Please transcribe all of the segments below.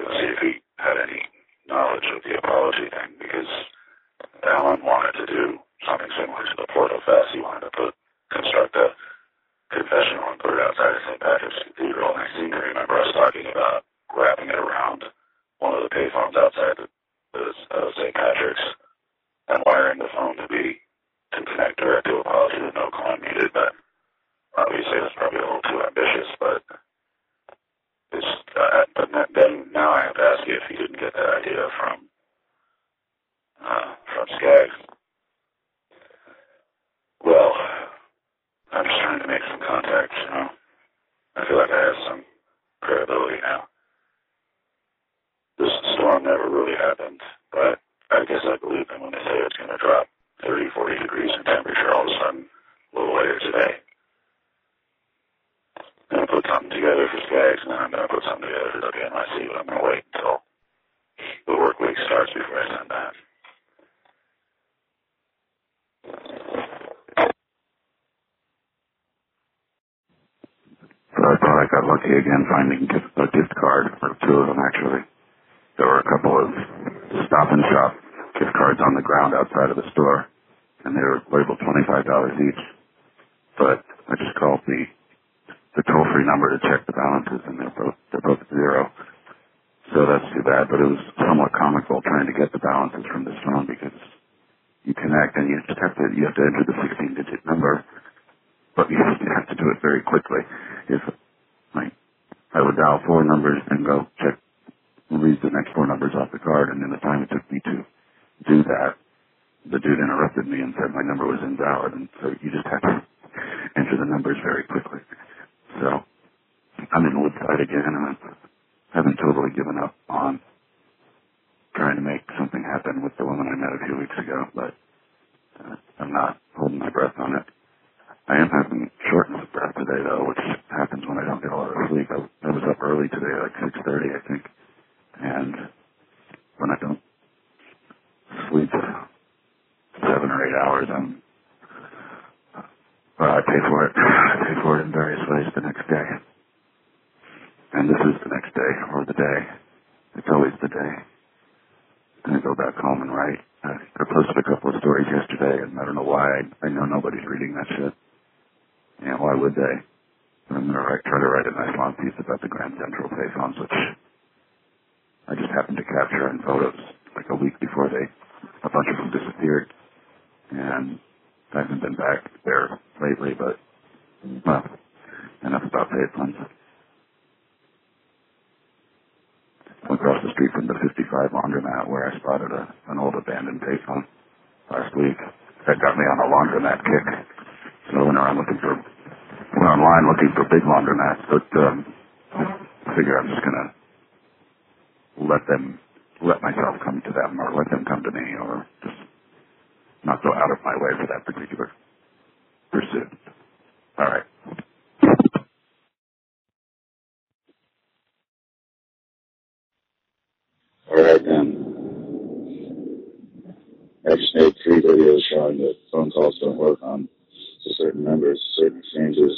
going to see if he had any knowledge of the apology thing, because Alan wanted to do something similar to the Portal Fest. He wanted to construct a confessional and put it outside of St. Patrick's Cathedral, and I seem to remember us talking about wrapping it around one of the payphones outside St. Patrick's and wiring the phone to connect direct to apology with no call needed, but obviously that's probably a little too ambitious, but then now I have to ask you if you didn't get that idea from Skaggs. Well, I'm just trying to make some contacts, you know. I feel like I have some credibility now. This storm never really happened, but I guess I believe them when they say it's going to drop 30, 40 degrees in temperature all of a sudden a little later today. I'm going to put something together for Skaggs, and then I'm going to put something together for WNYC, but I'm going to wait until the work week starts before I send that. So I thought I got lucky again finding a gift card, or two of them actually. There were a couple of Stop and Shop gift cards on the ground outside of the store, and they were labeled $25 each. But I just called the toll-free number to check the balances, and they're both at zero. So that's too bad, but it was somewhat comical trying to get the balances from this phone, because you connect and you have to enter the 16-digit number, but you have to do it very quickly. If I would dial 4 numbers and go check and read the next 4 numbers off the card, and in the time it took me to do that, the dude interrupted me and said my number was invalid, and so you just have to enter the numbers very quickly. So I'm in Woodside again, and I haven't totally given up on trying to make something happen with the woman I met a few weeks ago, but I'm not holding my breath on it. I am having shortness of breath today, though, which happens when I don't get a lot of sleep. I was up early today, like 6:30, I think, and when I don't sleep 7 or 8 hours, I pay for it. I pay for it in various ways the next day. And this is the next day, or the day. It's always the day. And I go back home and write. I posted a couple of stories yesterday, and I don't know why. I know nobody's reading that shit. Yeah, why would they? But I'm going to try to write a nice long piece about the Grand Central payphones, which I just happened to capture in photos like a week before a bunch of them disappeared. And I haven't been back there lately, but, well, enough about payphones. Across the street from the 55 laundromat where I spotted an old abandoned payphone last week. That got me on a laundromat kick. So I went online looking for big laundromats, but I figure I'm just going to let myself come to them, or let them come to me, or just not go out of my way for that particular pursuit. All right. All right, then. I just made 3 videos showing that phone calls don't work on to certain numbers, certain exchanges.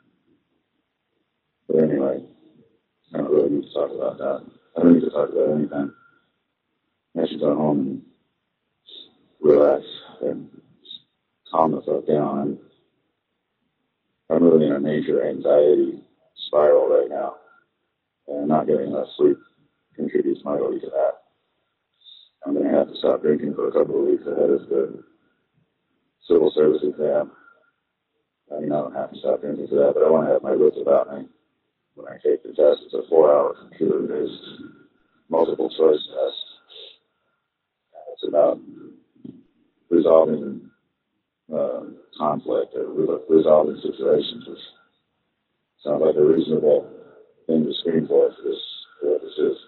But anyway, I don't really need to talk about that. I don't need to talk about anything. I should go home and relax and calm myself down. I'm really in a major anxiety spiral right now, and not getting enough sleep contributes mightily to that. I'm going to have to stop drinking for a couple of weeks ahead of the civil service exam. I mean, I don't have to stop drinking for that, but I want to have my wits about me when I take the test. It's a 4-hour computer-based multiple choice test. It's about resolving conflict or resolving situations, which sounds like a reasonable thing to screen for what this is.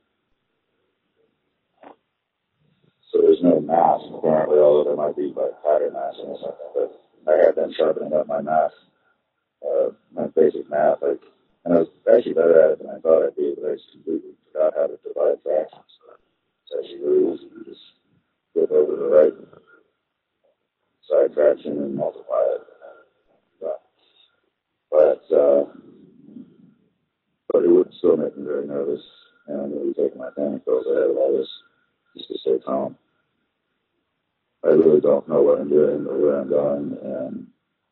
So there's no math, apparently, although there might be like pattern matching or something. But I had them sharpening up my math, my basic math. And I was actually better at it than I thought I'd be, but I just completely forgot how to divide fractions. So it's actually really easy to just flip over the right side fraction and multiply it. But it would still make me very nervous. and I'm going to be taking my panic pills ahead of all this just to stay calm. I really don't know what I'm doing or where I'm going, and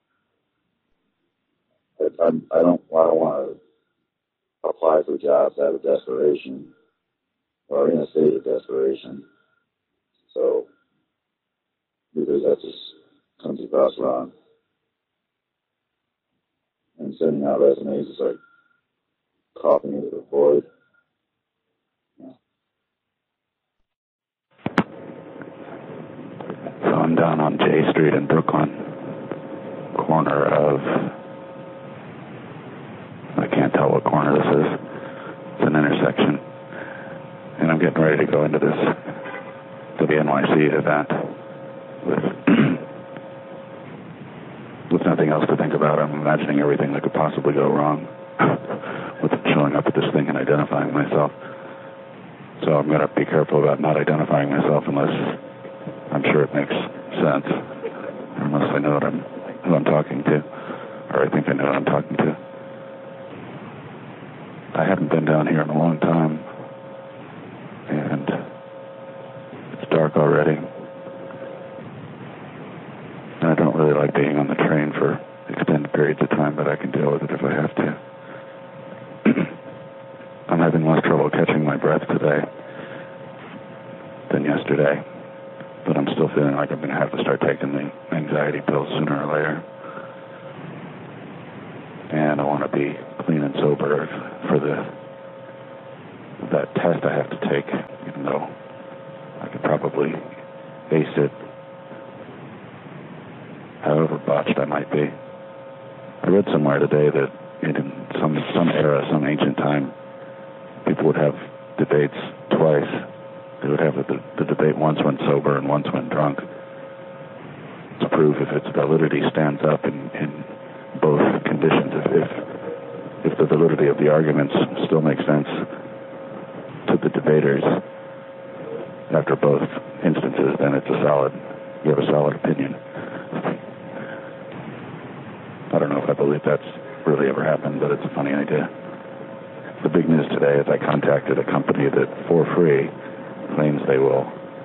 I don't want to apply for jobs out of desperation or in a state of desperation. So, because that just comes across wrong. And sending out resumes is like coughing into the void. Yeah. So I'm down on J Street in Brooklyn, corner of, I can't tell what corner this is. It's an intersection. And I'm getting ready to go into this WNYC event with nothing else to think about. I'm imagining everything that could possibly go wrong with showing up at this thing and identifying myself. So I'm going to be careful about not identifying myself unless I'm sure it makes sense, unless I know who I'm talking to, or I think I know who I'm talking to. I haven't been down here in a long time, and it's dark already. And I don't really like being on the train for extended periods of time, but I can deal with it if I have to. I'm having less trouble catching my breath today than yesterday, but I'm still feeling like I'm going to have to start taking the anxiety pills sooner or later. And I want to be clean and sober for that test I have to take, even though I could probably ace it, however botched I might be. I read somewhere today that in some era, some ancient time, people would have debates twice. They would have the debate once when sober and once when drunk to prove if its validity stands up in both conditions. If the validity of the arguments still makes sense to the debaters after both instances, then you have a solid opinion. I don't know if I believe that's really ever happened, but it's a funny idea. The big news today is I contacted a company that, for free, claims they will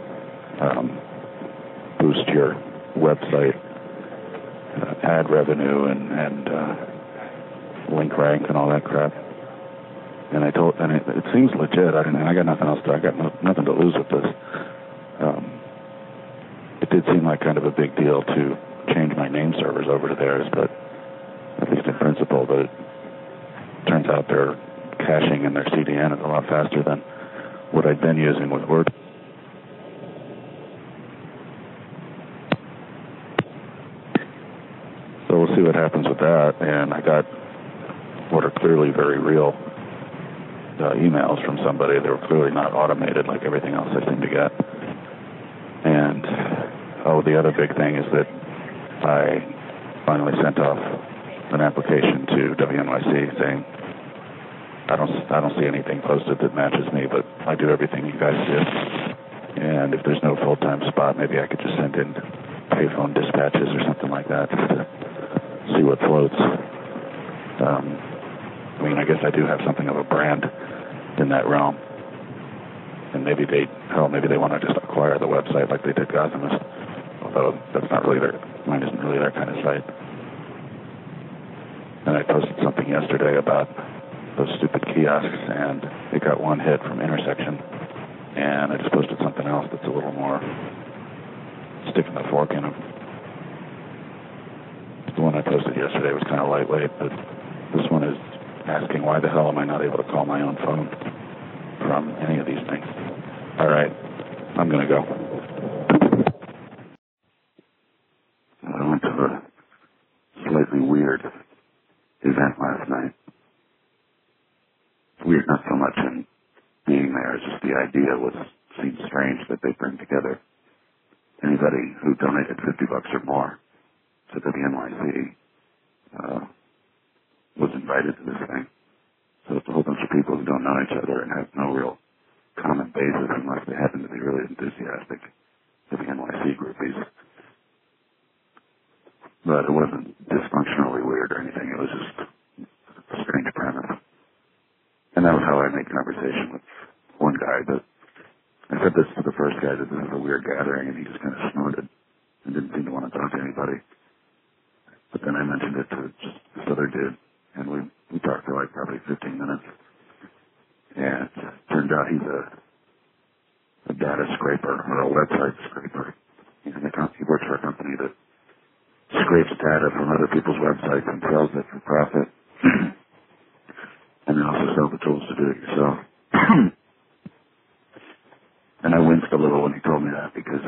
boost your website ad revenue and link rank and all that crap. And it seems legit. I got nothing else. I got nothing to lose with this. It did seem like kind of a big deal to change my name servers over to theirs, but at least in principle. But it turns out their caching in their CDN is a lot faster than what I'd been using with Word. So we'll see what happens with that. And I got what are clearly very real emails from somebody. They were clearly not automated like everything else I seem to get. And the other big thing is that I finally sent off an application to WNYC saying I don't see anything posted that matches me, but I do everything you guys do. And if there's no full-time spot, maybe I could just send in payphone dispatches or something like that just to see what floats. I guess I do have something of a brand in that realm. And maybe they want to just acquire the website like they did Gossamus. Although mine isn't really that kind of site. And I posted something yesterday about those stupid kiosks, and it got one hit from Intersection. And I just posted something else that's a little more sticking the fork in them. The one I posted yesterday was kind of lightweight, but this one is asking why the hell am I not able to call my own phone from any of these things. All right, I'm going to go. I went to a slightly weird event last night. Weird not so much in being there, just the idea seemed strange that they bring together anybody who donated $50 or more to WNYC was invited to this thing. So it's a whole bunch of people who don't know each other and have no real common basis unless they happen to be really enthusiastic WNYC groupies. But it wasn't dysfunctionally weird or anything. It was just a strange premise. And And that was how I made conversation with one guy. But I said this to the first guy, that this is a weird gathering, and he just kind of snorted and didn't seem to want to talk to anybody. But then I mentioned it to just this other dude, and we talked for like probably 15 minutes. And it turned out he's a data scraper, or a website scraper. And he works for a company that scrapes data from other people's websites and sells it for profit. And they also sell the tools to do it yourself. And I winced a little when he told me that because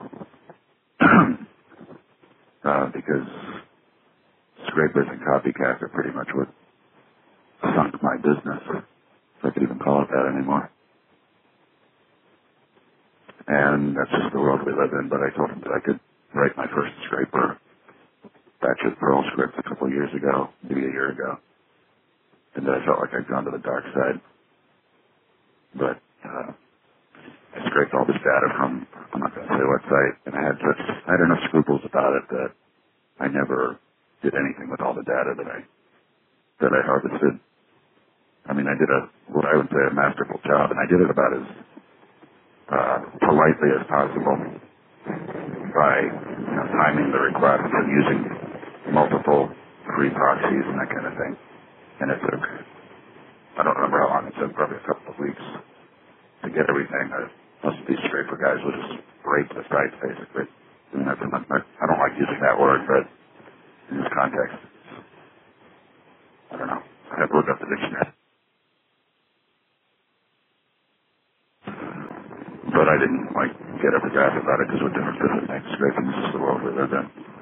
scrapers and copycats are pretty much what sunk my business, if I could even call it that anymore. And that's just the world we live in. But I told him that I could write my first scraper batch of Perl scripts a couple of years ago, maybe a year ago, and that I felt like I'd gone to the dark side. But I scraped all this data from, I'm not going to say what site, and I had enough scruples about it that I never did anything with all the data that I harvested. I mean, I did what I would say a masterful job, and I did it about as politely as possible by timing the requests and using multiple free proxies and that kind of thing. And it took, I don't remember how long it took, probably a couple of weeks to get everything. Most of these scraper guys would just break the site, basically. I mean, I don't like using that word, but in this context, I don't know. I have to look up the dictionary. But I didn't, get up a graph about it because what difference does it make? Scraping is just the world we live in.